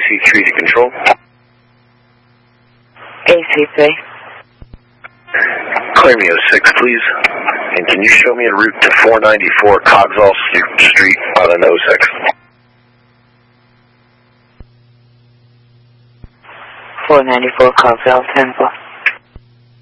AC3 to control. AC3. Clear me 06, please. And can you show me a route to 494 Cogswell Street on an 06? 494 Cogswell, 10-4.